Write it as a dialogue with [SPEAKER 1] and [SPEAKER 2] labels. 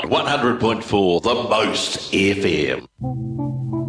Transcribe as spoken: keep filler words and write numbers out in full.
[SPEAKER 1] one hundred point four, the most F M.